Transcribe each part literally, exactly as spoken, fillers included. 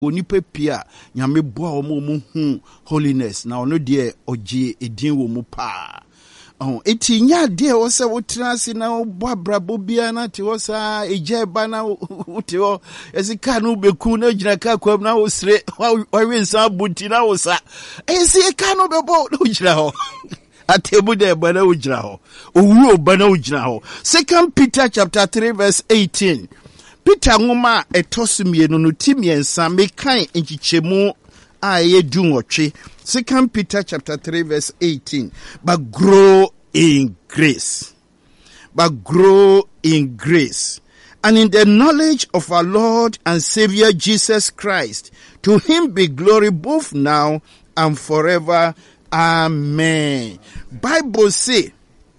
onipa pia nyame boa omo mu hu holiness na ono de ogie edin wo mu pa. Oh, eti nya de wo se wo trase na wo abrabo bia na te wo sa eje ba na wo te wo esika no beku na gyina ka kwam na wo sire wa wi nsa buti na wo sa esika no bebo na wo gyina ho atebu de ba na wo gyina ho owu oba na wo gyina ho. Second Peter chapter three verse eighteen. Peter ngoma etosumienu no timiensa mekan enchichemu aye dunwotwe. Second Peter chapter three verse eighteen. But grow in grace. But grow in grace. And in the knowledge of our Lord and Savior Jesus Christ. To him be glory both now and forever. Amen. Bible say,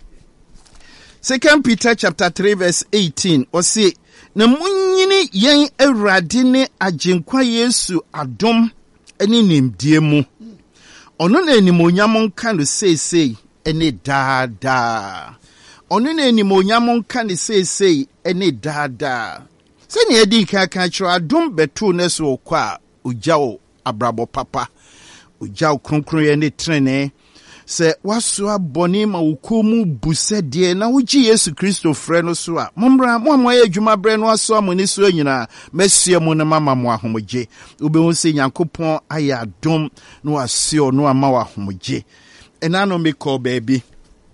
Second Peter chapter three verse eighteen. Or say, na munyini yen Awurade ne agenkwa Yesu adom eni nimdie mu. Ono na enimonyam nka no seesei ene daada. Ono na enimonyam nka no seesei ene daada. Se ne edi nka ka kiro adom betu ne so kwa ugyawo abrabo papa. Ugyawo kronkron ye ne trene. Se waso aboni ma ukomu busede na uji Yesu Kristo frɛ no so a momra mo amoye adwuma bre no aso amoni so nyina mesie mo ne mama mo ahomgye obehu se Nyankopɔn aya adom no asio no ama wa ahomgye ena no me call baby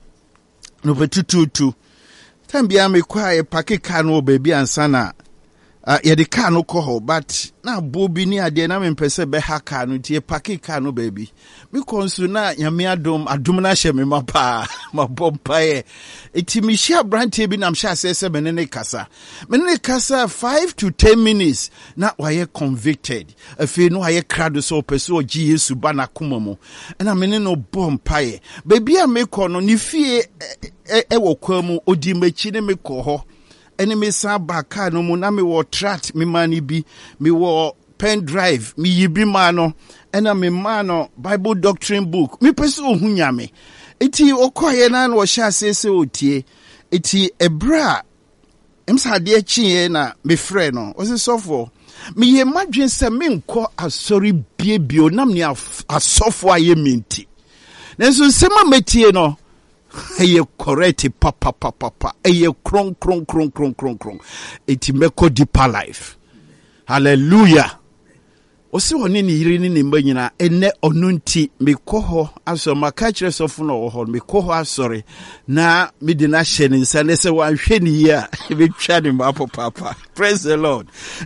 no betututu tambia me kwa e pakeka no baby ansana Uh, ye de car no ko but na bobi ni ade na me pese be ha car no tie pake car no baby me konsu na nyame adom adom na hye me mapa ma bompa ye eti mi hia brante bi na mhya asese me ne kasa me ne kasa five to ten minutes na waye convicted afi no waye krado so pese o gi Yesu ba na koma mo na me ne no bompa ye baby a me ko no ni fie e, e wo kwa mu odi machi ne me ko ho enemy saba car no mu na me wo tract me mani bi me wo pen drive me yibi mano ena me mano Bible doctrine book me pese ohunya me eti okoye na na wo hya sese otie eti ebra emsa de achie na me frɛ no o se sofo me ye madwen se me nko asori biebio nam ne asofo aye minti nenso sema metie no eye correct papa papa papa eye kron kron kron kron kron kron eti meko deeper life. Hallelujah. Osi woni ni yiri ni nimba nyina ene onunti mekoho aso maka kire sofo no ho mekoho asori na me di na hye ni nsa ne se wan hwe ni ya be twa ni ma papa. Praise the Lord.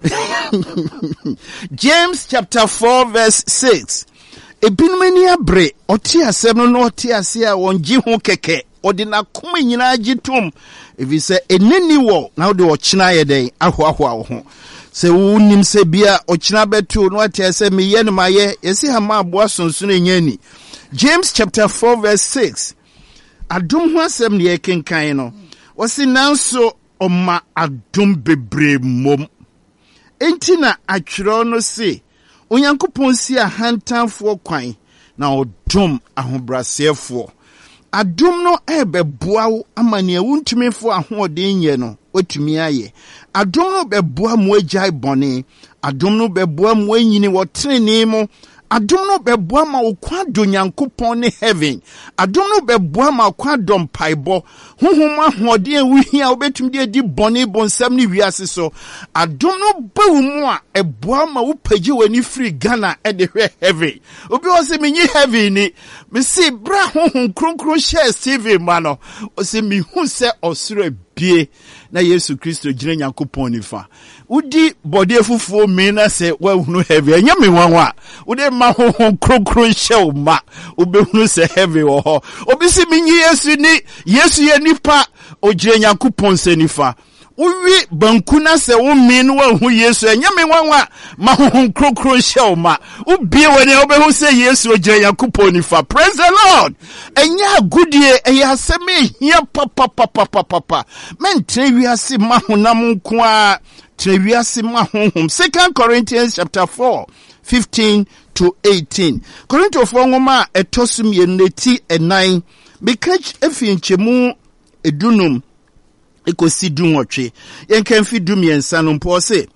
James chapter four verse six. Ebinumani abre oti asem no oti ase a wonji ho keke odi na koma nyina agitom evi se eneni wo na odi ochina ye den aho aho aho ho se wonim se bia ochina betu no ati ase meye no maye yesi ha ma aboa sonso no nyani. James chapter four verse six. Adom ho asem ne yekenkan no wasi nanso oma adom bebre mom enti na atwero no se Onyankopɔn si ahantanfo kwan na odom ahobrasefo adom no ebeboa wo amane awuntumefo ahoɔden ye no otumi aye adom no beboa mo agyae bɔne adom no beboa mo anyini wɔ trenee mo adom no beboa ma okwa do Nyankopɔn ne heaven adom no beboa ma okwa do mpaebɔ honhom ahoɔden awuhia obetum de di bɔne bonsam ne wiase so adom no bawu mu a eboa ma wo pagye wani free Ghana e de hwe heaven obi o se menyi heaven ni me se bra honhom kronkron share Steven ma no o se mi hu se osoro bie na Yesu Kristo gire Nyankopɔn nifa udi body fufuo me na se wa hunu heaven enya me wanwa udi ma honhom kronkron share ma obehunu se heaven wo ho obi se menyi Yesu ni Yesu ye nipa o gire Nyankopɔn se nifa uwi bankuna se wo minu wa hu Yesu enya me wanwa ma honhom kronkron hye ma ubie woni obehu se Yesu ogire Yakupon nifa. Praise the Lord. Enya agudie eya aseme hia papa papa papa papa men trewiase ma honam nko a trewiase ma honhom. Second Corinthians chapter four fifteen to eighteen. Corinthians four ngoma etosum ye neti enan bekach efi nchemu edunum ekosi dunwotwe yenkan fi dum yensa no mpo se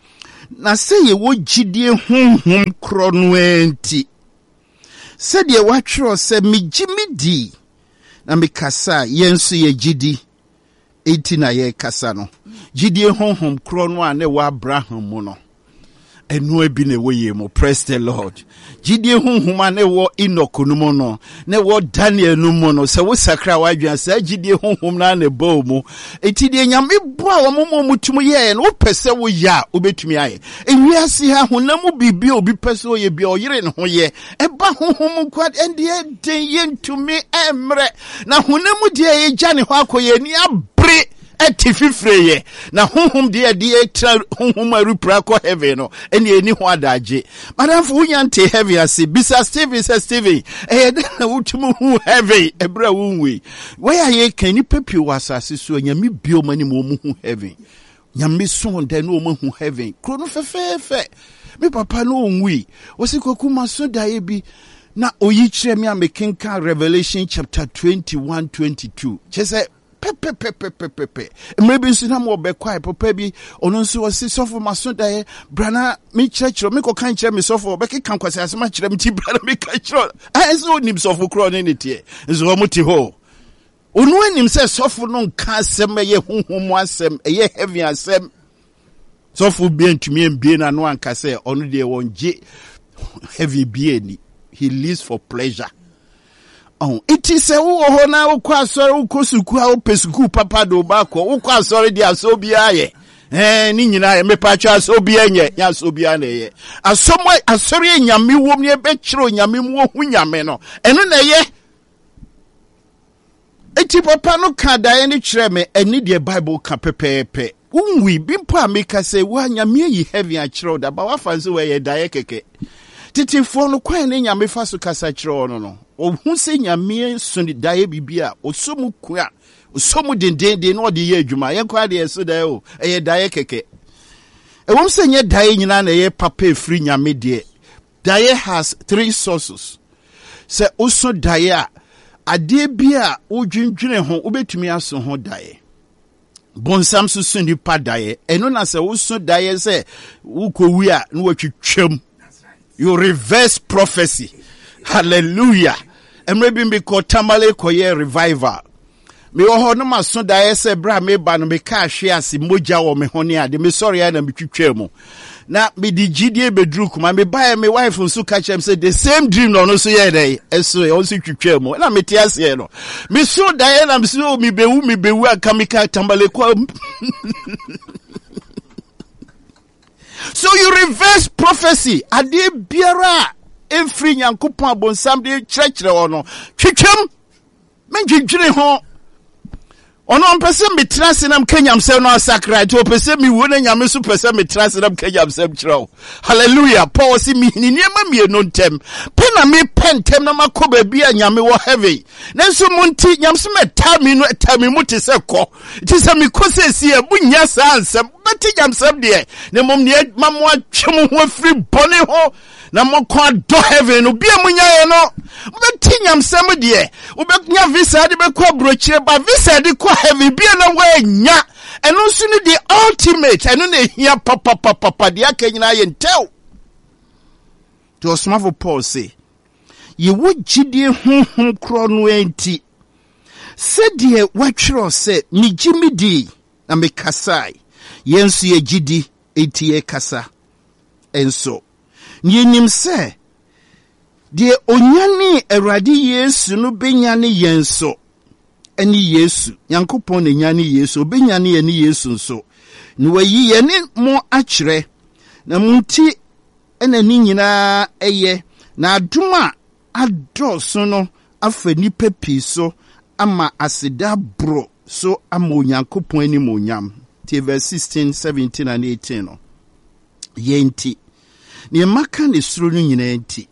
na sɛ yɛwɔ gyidie honhom korɔ no enti sɛdeɛ wɔatwerɛ sɛ megye me di na mekasa yɛn so yɛ gyidi enti na yɛkasa no gyidie honhom korɔ no a ne wɔ Abraham mu no ɛno abi ne wɔ yɛ mu. Praise the Lord. Gyidie honhom a ne wɔ Enoch no mu no ne wɔ Daniel no mu no sɛ wo sakra wadwan sɛ gyidie honhom na ne ba mu enti de nyame bo a wɔn mo mutum yɛ no wopɛ sɛ wo ya obetumi ayɛ ewiase ha honam bibi obi pɛ sɛ oyɛ bia ɔyere ne ho yɛ ɛba honhom kwad ɛnde den yɛntumi ɛmrɛ na honam deɛ yɛgya ne hɔ akɔyɛ ni abre eti fifreye na honhom de de etra honhom arupra ko heaven no ene eni ho adaje madam fo unyante heaven ase bisa Steven say Steven eh de na wutumu hu heaven ebra wunwe where ye kan ni pepi wasase so nyame bio mani mo mu hu heaven nyame so de no mo hu heaven kro no fefefe me papa no onwi osikoku maso dae bi na oyi kire me amekenka Revelation chapter twenty-one twenty-two chese pepe pepe pepe pepe mrebi nso na mo bekwae papa bi ono nso wose sofo maso dae brana me church me ko kan kire me sofo beke kan kwase asema kire me ti brana me kan kire ah so nim sofo kro ne netie nso mo ti ho onu anim se sofo no nka asem ye honhom asem ye heavy asem sofo bi antumi mbie na no anka se ono de wonje heavy bi ani he lives for pleasure. Oh, it is a who na ukwa sorry ukosuku a upesuku papa do bako ukwa sorry dia so biaye eh ni nyina me pacha so bianye nya so bia na ye asomo asori nyame wom ne be kiro nyame mu hu nyame no eno na ye eti papa no ka dae ni kire me eni de Bible ka pepepe unwi bimpo ameka se wa nyame yi heavy a kiro da ba wa fanse we ye dae keke titi fo no kwan ne nyame fa so kasa kiro no no ohun se nyame so ni dae bibia osomu kwa osomu dendenden no de ye adwuma ye kwa de so dae o eye dae keke e won se nye dae nyina na ye papa free nyame de dae has three sources se oso dae a ade bia odwindwene ho obetumi aso ho dae bonsam so so ni pa dae eno na se oso dae se ukowi a no watwitwam you reverse prophecy. Hallelujah. Emre bimbi ko tamale ko ye revival. Me wo no maso da ese bra me ba no me ka hwe ase moja wo me hone ade me sorry na me twitwa mu. Na me di gidie bedru kuma me ba me wife nso ka chem say the same dream no no so ye dey. Eso e onso twitwa mu. Na me tie ase no. Me so da na me so me bewu me bewu aka me ka tamale ko. So you reverse prophecy. Ade biara every nyankopon abonsam de kyerɛkyerɛ ono twetwam menjidwire ho ono mpese metra senam kanyam sɛ no asakra to pese mi wo na nyame so pese metra senam kanyam sɛ kyerɛw. Hallelujah. Paul si mi ni niema mi no ntem pe na me pentem na makoba bia nyame wo heaven nanso munti nyam so meta mi no eta mi muti sɛ kɔ ti sɛ mi kosesi e bunya sa ansɛm beti nyam sɛm de ne mom ne mamwa twem ho afiri bɔne ho na mokwa do heaven no bia munya ye no beti nyam sɛm de ubenya visa de be kwa brochire ba visa de kwa heaven bia na wa nya eno so ne the ultimate eno na hia papa papa papa de akanyina ye ntew to osmafo Paul say ye wo gidie honhom kro no enti said ye watchro say mi gimidi na me kasai yensu ye gidi enti ye kasa enso ni nim se de onyane Awurade Yesu no benyane yenso eni Yesu Yankopon ne nyane Yesu benyane ye ni Yesu nso ni wayi ye ne mo akyere na munti ena ni nyina eye na adoma adoso no afa nipa pi so ama aseda bro so ama Onyankopon ani mo nyam te verse sixteen seventeen and eighteen no yenti ni maka ne suro no nyina enti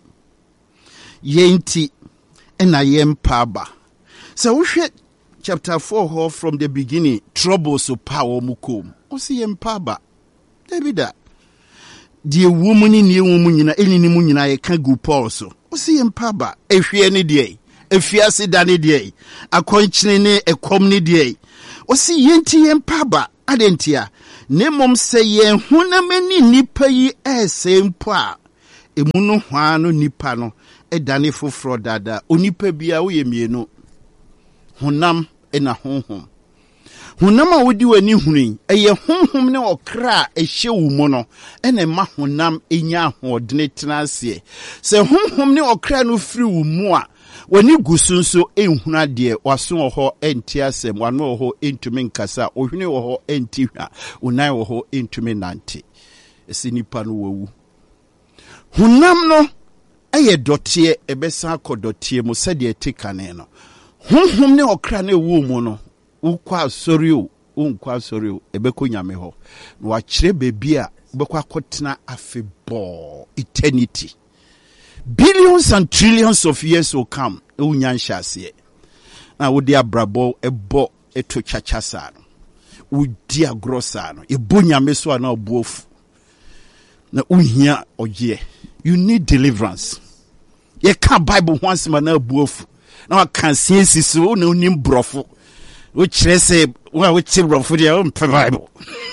yenti ena yempa ba so wohwe chapter four from the beginning troubles so power mukom o si yempa ba David die womuni ne womu nyina enini mu nyina ye ka gu Paul so o si yempa ba ehwe ne de efiase da ne de akonkyene ne ekom ne de o si yenti yempa ba adentia ne mom se ye honam ni nipa yi ese mpo a emu no hwa no nipa no edane foforo dada onipa bia wo ye mienu honam ena honhom honam a wodi wani hunu eye honhom ne okra ehye wo mu no ena ma honam enya ahodene tenase se honhom ne okra no firi wo mu a wani gusunso enhuna de waso ho enti asem wano ho entumi nkasa ohwene ho enti hwa unan ho entumi nante esi nipa no wawu honam no eye dotie ebesa akodotie mu sede etikane no honhom ne okra na ewu mu no ukwa sori o unkwa sori o ebeko nyame ho na wa kire bebi a ubekwa akotena afebo eternity. Billions and trillions of years will come. Unyan shasiye. Na udia brabo ebo eto chachasano. Udia grosano. Ibunya meswa na obuofu. Na unya oje. You need deliverance. Ye ka Bible once man na obuofu. Na wa kansiye sisu na unim brofu. Uchire se wa uchi brofu dia umpe Bible.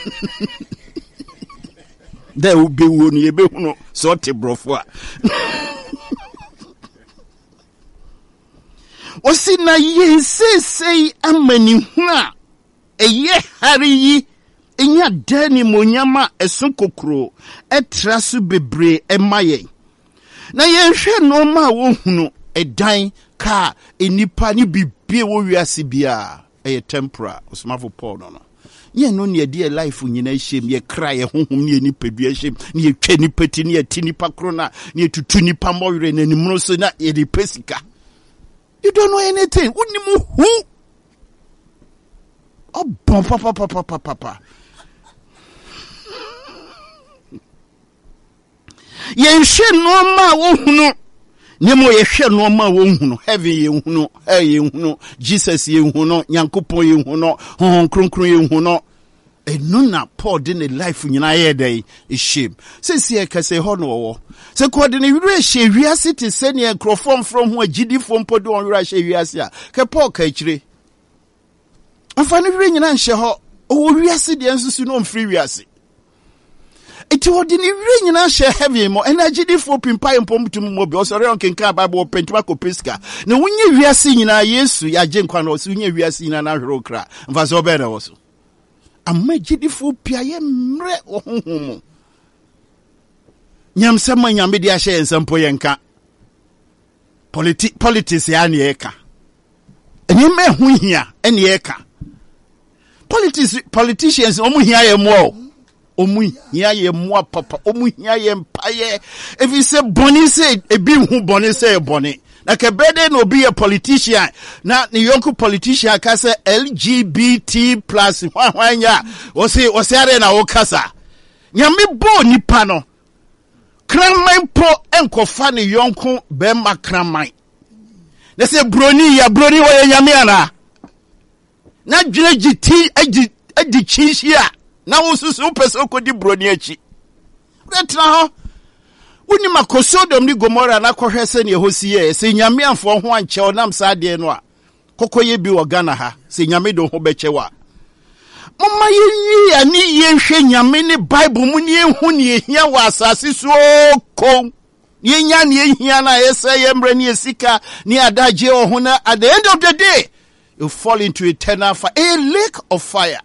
There will be one yebe uno sorte brofu. Osi na ye se se amani huna eye hari yi enya dani monyama esun kokro etrasu bebre emaye na ye hwe no ma wo hunu edan ka enipa ni bibie wo wiase bia eye tempera osmafo Paul no no ye no ne de life nyina hiem ye kra ye honhom ne enipa dua hiem ne ye twa nipa ti ne ye ti nipa krona ne ye tutu nipa mowere na nimro so na ye de pesika. You don't know anything. Unimu who? Oh, papa, papa, papa, papa. Ye she no ma wo hunu. Nemo ye she no ma wo hunu. Heaven ye hunu, hell ye hunu, Jesus ye hunu, Nyankopon ye hunu, hon kronkron ye hunu. E nuna Paul de ne life nyina ye dey e shame. Se se kase ho no wo. Se ko de ne wire hye wiase te se ne enkrofom from ho agidi fom podo on wire hye wiase a. Ke Paul ka kire. Afa ne wire nyina nhye ho. O wiase de ensusu no mfiri wiase. Eti wo de ne wire nyina hye heaven mo energy fo pimpa empom tum mo bi osore on kenka Bible pentuma ko peska. Ne wonye wiase nyina Yesu ya je nkwa no so wonye wiase nyina na hwero kra. Mfa so be na wo so. Amma gidifo pia ye mre ohunhum nyamsema nyame dia hye ensampo yenka politi politics ya ne eka eni me hu hia eni eka politics politicians omu hia ye mo omu hia ye mo papa omu hia ye mpaye if you say boni say ebi hu boni say boni na ke bede no be a politician na ni yonku politician ka say L G B T plus hwanya o say o say are na wo kasa nyame bo nipa no kramman po enkofa ne yonku be ma kramman na say broni ya broni wo nyame ana na dwene giti agi adi chihia na wo susu peso ko di broni achi retra ho Uni makosodom ni Gomora na kohwese ne hosiye se nyame amfo ho anche onam saade no a kokoye bi wo Ghana ha se nyame do ho bechewa mama yenyi ya ni yenhwe nyame ne Bible mu ni ehu ne ehia wa asase so ko yenya ne ehia na yese yemre ne esika ne adaje ho na at the end of the day you fall into eternal fire, a lake of fire.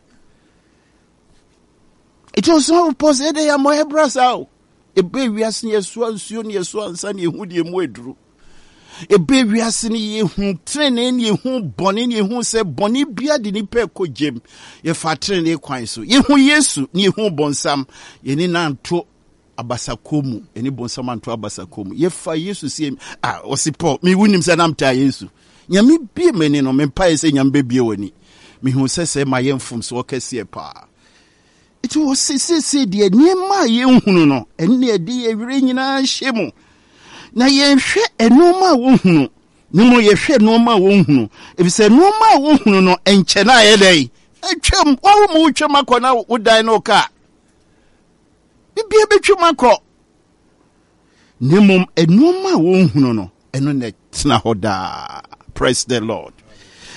It was so posede ya mo hebrasa ebe wiase ye so ansuo ne so ansa ne ehu de mu eduru ebe wiase ne ye hu trene ne ye hu bone ne ye hu se bone bia de ni pe ko jem ye fa trene kwan so ye hu Yesu ne ye hu bonsam ye ni nanto abasakomu eni bonsam anto abasakomu ye fa Yesu sie ah osipo mi wunim se nam ta Yesu nyame bie meni no me pa se nyame bie wani mi hu se se ma ye mfum so kase pa. It was say say the niema ye hunu no enne de ye wire nyina hyemu na ye hwe enoma wo hunu nimo ye hwe enoma wo hunu if say enoma wo hunu no enche na ye dai atwam wo mu twam akona wo dan no ka bibia betwam akọ nimo enoma wo hunu no eno ne tena hoda. Praise the Lord.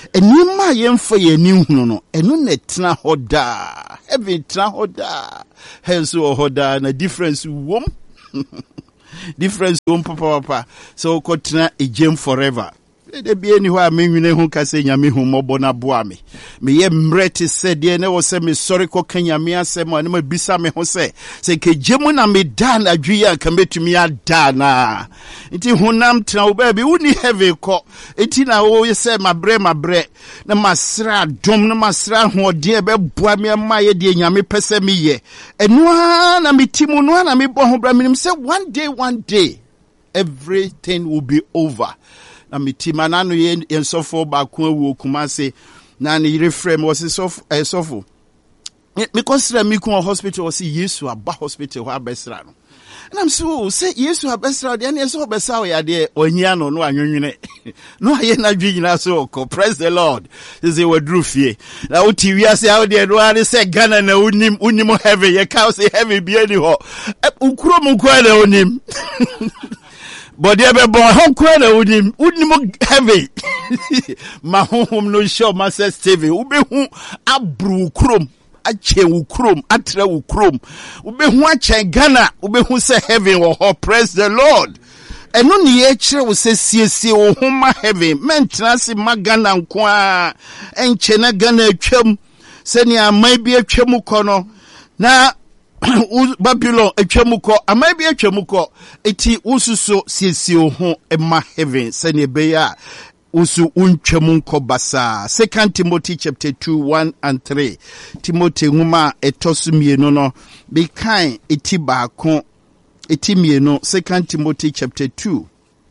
enima yemfa ye ni hunu no eno na tena hoda heaven tena hoda henso hoda na difference wom difference wom papa papa so ko tena ejem forever. De bia ni ho a menwene ho kase nyame hu mobo na boa me me ye mrete se de na wo se me sori ko kanyame asem ani ma bisa me ho se se ke jemu na me dan adwi ya ka metumi ada na nti honam tena wo ba bi woni heaven ko enti na wo se mabre mabre na masra dom na masra ho de be boa me ma ye de nyame pese me ye eno na metimu no na me bo ho bra me say one day one day everything will be over. Na mitima nanu ye ensofo ba ku awu Kumase na ne reframe was sofo esofo me consider me ku hospital was Yesu aba hospital ho abesra no na mso say Yesu abesra de na so besa ya de onyia no no anwunwene no aye na dwinyina so ko praise the Lord this is what drew fie na uti wi ase how de no ani say Ghana na unim unim heaven ye ka say heaven bi ani ho ukuro mu kwa na unim but they be born home kwena unim unim heavy ma home no show master Steve ube hu abru krom ache wu krom atra wu krom ube hu ache Ghana ube hu say heaven wo ho praise the Lord eno ni ye kire wo se siesie wo hu ma heaven mentra se magana nko a enche na Ghana atwam se ni amai bi atwam kono na Babylon etwamuko amabi etwamuko eti ususo siesie ho ema heaven sene beya usu untwamunko basa. Second Timothy chapter two one and three. Timothy nguma etosu mienu no be kan eti baako eti mienu. Second Timothy chapter two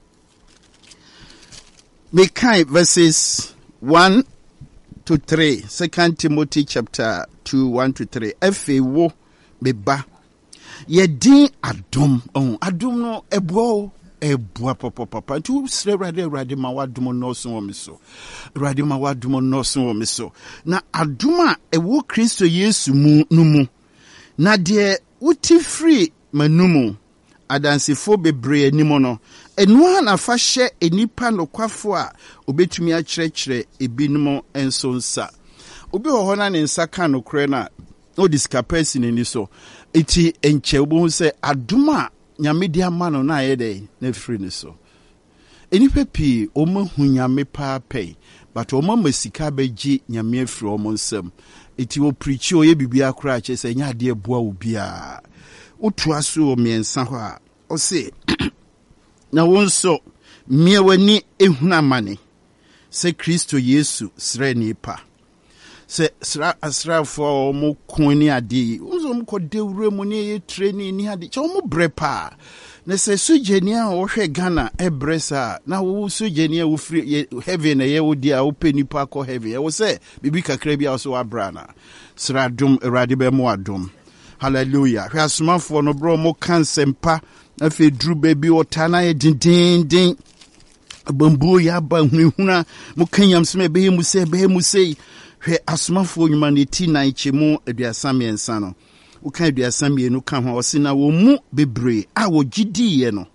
be kan verses one to three. Second Timothy chapter two one to three. Efe wo beba ye din adom on adom no ebo ebo papa papa tu sre rade rade ma wadom no so wo miso rade ma wadom no so wo miso na adoma ewo Kristo Yesu mu numu na de uti free manumu adansifo bebre animo no eno na fa hye enipa no kwafo a obetumi a kyerɛkyerɛ ebinom enso nsa obi ho na ne nsa ka no kre na no discapacity ni so iti enche obo se aduma nyame dia ma no na yede na free ni so enipa pi o ma hu nyame pa pay but o ma masika beji nyame afri o mo nsam iti o preach o ye bibia kra che se nya de boa obia utu aso o miensa ho a o se na wonso mie wani ehuna mane se Kristo Yesu sre ni pa se sra asra for mo koni ade uzo mo ko dewure mo ne training ni ade che mo brepa na se sujeni a wo hwe Ghana ebresa na wo sujeni a wo free heaven ye wo dia wo penipa ko heaven wo se bibi kakra bia so abrana sra dum erade be mo adum hallelujah hwe asomafo no bro mo kansempa afi dru baby otana ye din din din bambu ya ba hunhuna mo kanyam se be he mu se be he mu se hwe asomafo humanity na ichemu aduasa miensa no uka aduasa mienu ka ho osina wo mu bebre a wo gidiye no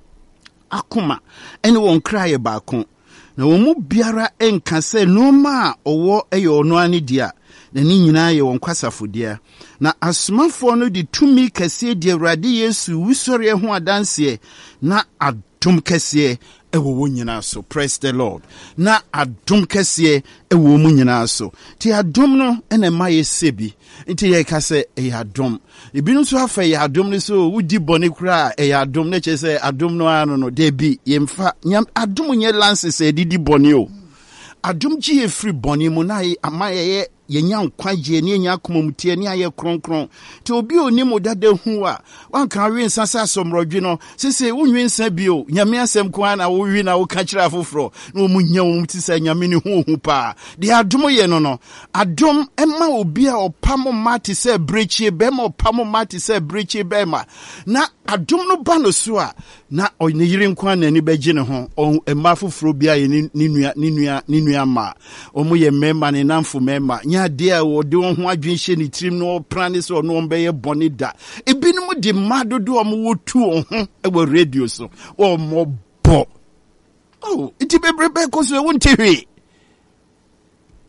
akoma ene won kraye baako na wo mu biara enka se no ma owo eye ono ani dia na ni nyina ye won kwasafodia na asomafo no di tumi kase di Awurade Yesu wusori ho adanse na adom kase ewo wo nyina so praise the Lord na adom kase ewo mu nyina so ti adom no ene maye sebi nti ye ka se e adom ebinu so afa ye adom ne so wudi bone kura e adom ne che se adom no ano no de bi ye mfa nyam adom nye lance se didi bone o adom ji e free bone mu na amaye yenya nkwaje ne yenya akomamutie ne aye kronkron te obi oni modada hu a wanka wensa sa somrodwe no sese wonwensa bio nyame asem kwa na wo wi na wo ka kira afoforo na omu nya wo mti sa nyame ne hu hu pa de adom ye no no adom ema obi a opamo mate se brechi be ma opamo mate se brechi be ma na adom no ba no so a na oyine yire nkwa na ni beji ne ho ema afoforo bia ye ni nua ni nua ni nua ma omu ye memma ne namfo memma dia wo de won ho adwenhye ni trim no prane so no mbeye bone da ebinum de madodo o mo wotu ho e wo radio so o mo bo oh iti bebrebe ko so won tehwe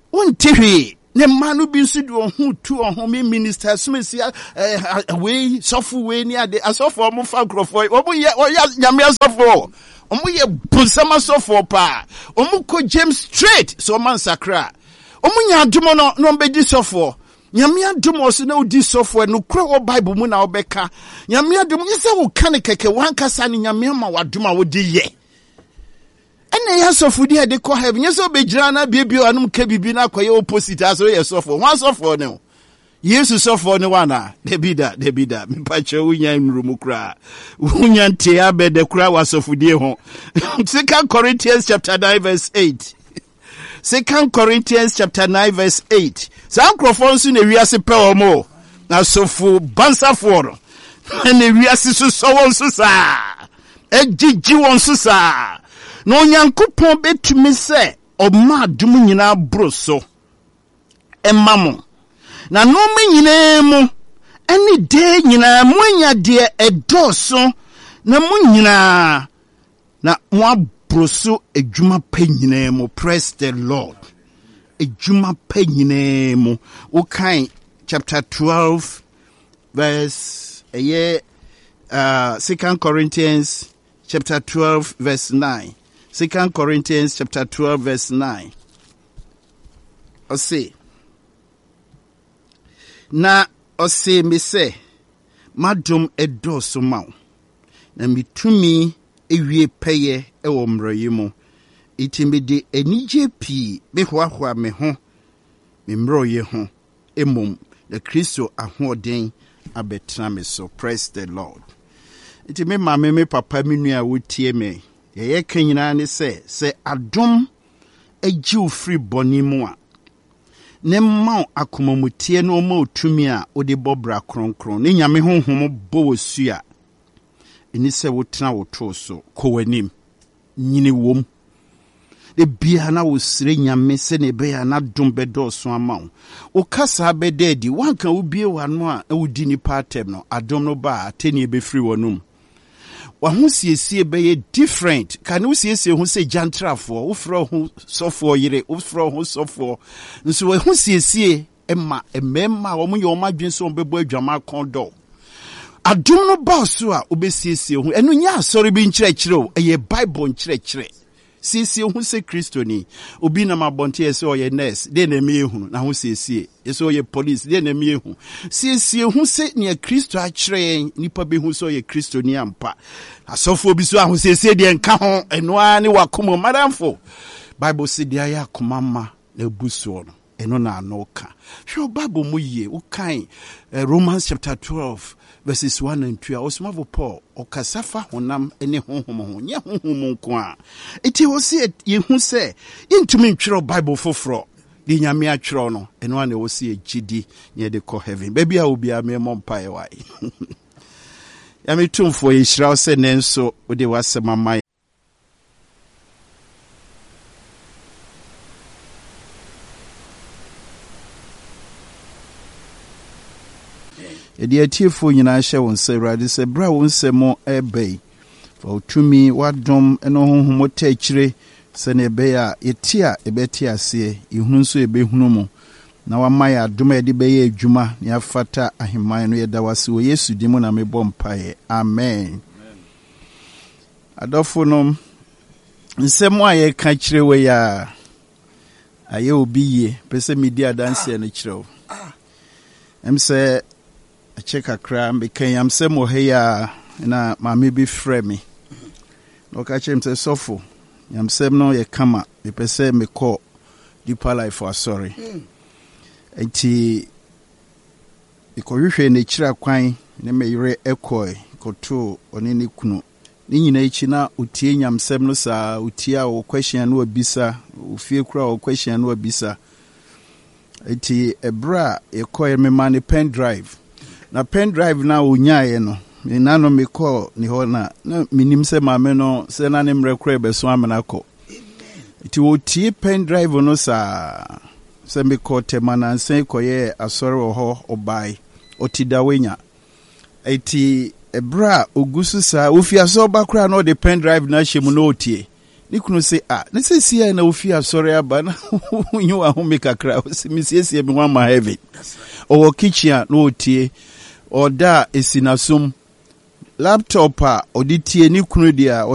Untihi, ne manu binsu do who two on home minister, Smithia, away, software way near the asofo Mufagro, or Yamia Sofo, Omuye Pusama Sofo Pa, Omuko James Straight, so man sacra. Omunya Dumono, no bedi sofo. Nyamia dumo so na odi sofo no kro Bible mu na obeka. Nyamia dumo yese wo kan keke wan kasa ni nyamia ma waduma wodi ye. Ene ya sofo di de ko heaven yese obegira na biebio anum ka bibi na akoye opposite aso ye sofo. Wan sofo ne. Yesu sofo ne wana. Debida, debida. Mipa che wunya nrumu kra. Wunya nte abede kra wa sofo die ho. Second Corinthians chapter nine verse eight. Second Corinthians chapter nine verse eight. Sa microphone so na wiase pe omo. Na sofo bansa for. Na wiase so so won so sa. Ejiji won so sa. No Nyankopon betumi se oma adum nyina bro so. Emamo. Na no me nyina mu any day nyina mu anya de edoso na mu nyina na mo broso ejuma penyinemo. Praise the Lord. Ejuma penyinemo. Ukai chapter twelve verse eh uh Second Corinthians chapter twelve verse nine. Second Corinthians chapter twelve verse nine. Ose na ose me se madum edoso ma na mitumi ewie peye ewo mrayi mu itimide enije pi me hwahwa me ho me mroye ho emom the Kristo ahoden abetra me so. Praise the Lord. Itime mama me papa me nua wotie me ye kanyina ne se se adom agiu free boni mu a ne ma akomamutie no ma otumi a ode bobra kronkron ne nyame honhom bo wosu a eni se wotena woto so kowanim nyini wom de bia na wosire nyame se ne be ya na dom bedo so ama wo kasa bededi wanka wo bie wano a wodi ni patem no adom no ba ateni be free wonum wa ho siesie be ye different kan wo siesie ho se jantrafo wo fro ho sofo yire wo fro ho sofo nso wo ho siesie emma emma wo mo ye o madwen so bebo adwama kondo adom no ba so a obesiesie ho eno nya asori bi nkyerɛkyerɛ o eye Bible nkyerɛkyerɛ siesie ho se Kristo ni obi na mabonte ese oye nurse de na me ehunu na ho siesie ese oye police de na me ehunu siesie ho se ne Kristo akyerɛ nipa be hu so oye Kristo ni ampa asofo bi so a ho siesie de nka ho eno a ne wakomo madamfo Bible se de aya komama na buso no eno na anoka hwe Bible mu yie ukan uh, Romans chapter twelve verses one and two. Osmavo Paul okasafa honam ene honhom ho nye honhom nko a eti wo se ye hu se intumi ntwero Bible foforo di nyame atwero no eno na wo se agidi nye de ko heaven baby a obi a me mompa e wai ya me tumfo ye hira se nenso wo de wasemama edi atiefo nyina hye won se Awurade se bra won se mo ebei fa otumi wadom eno honhom takire se ne be ya etia ebeti ase ihunu so ebehunu mu na wama ya adom edi be ya adwuma ne afata aheman no yeda wase wo Yesu di mu na mebɔ mpae amen. Adofo no nsemo aye ka kire we ya aye obi ye pese media dance no kire em se check akra mbekan am se mo heya na mama bi frɛ me no ka chem se sofo yam sem no ye kama me pese me call deeper life for sorry enti ikohwehwe ne kira kwan ne meyire ekoi koto oni ne kunu ni nyina ichi na utie nyam sem no sa utia o question no abisa ufie kura o question no abisa enti ebra ekoi me man pen drive na pen drive na onyae no me nano me call ni ho na na minim se maame no se na ne mrekora be so amena ko iti wo tie pen drive no sa se me call tema na nsen koye asore wo ho obai otidawenya iti ebra ogusu sa ofi aso bakra no de pen drive na hyemu no otie ne kunu say ah ne say sia na ofi asori aba na unyu ahome kakra misiesie me wan ma heavy o kitchen no otie oda esinasom laptop a oditie ne kunu dia